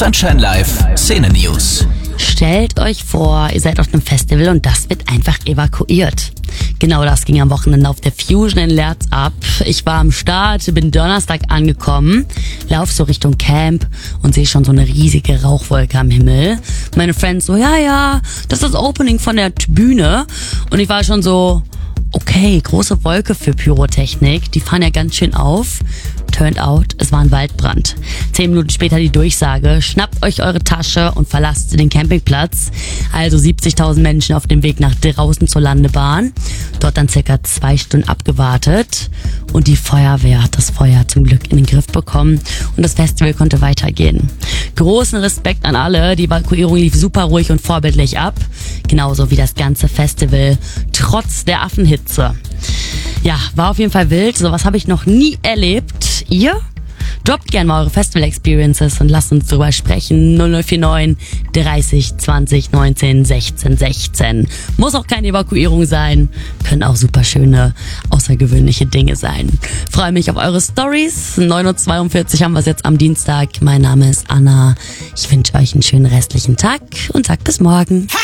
Sunshine Live Szene News. Stellt euch vor, ihr seid auf einem Festival und das wird einfach evakuiert. Genau das ging am Wochenende auf der Fusion in Lerz ab. Ich war am Start, bin Donnerstag angekommen, lauf so Richtung Camp und sehe schon so eine riesige Rauchwolke am Himmel. Meine Friends so, ja, das ist das Opening von der Bühne. Und ich war schon so, okay, große Wolke für Pyrotechnik, die fahren ja ganz schön auf. Turned out, es war ein Waldbrand. 10 Minuten später die Durchsage, schnappt euch eure Tasche und verlasst den Campingplatz. Also 70.000 Menschen auf dem Weg nach draußen zur Landebahn. Dort dann circa 2 Stunden abgewartet. Und die Feuerwehr hat das Feuer zum Glück in den Griff bekommen. Und das Festival konnte weitergehen. Großen Respekt an alle, die Evakuierung lief super ruhig und vorbildlich ab. Genauso wie das ganze Festival, trotz der Affenhitze. Ja, war auf jeden Fall wild. Sowas habe ich noch nie erlebt. Ihr? Droppt gerne mal eure Festival-Experiences und lasst uns drüber sprechen. 0049 30 20 19 16 16. Muss auch keine Evakuierung sein. Können auch super schöne, außergewöhnliche Dinge sein. Freue mich auf eure Stories. 9:42 Uhr haben wir es jetzt am Dienstag. Mein Name ist Anna. Ich wünsche euch einen schönen restlichen Tag und sag bis morgen.